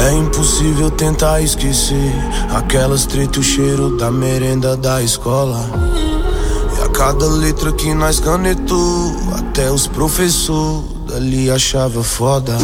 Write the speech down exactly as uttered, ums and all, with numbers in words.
É impossível tentar esquecer aquelas treta e o cheiro da merenda da escola. E a cada letra que nós canetou, até os professores dali achava foda.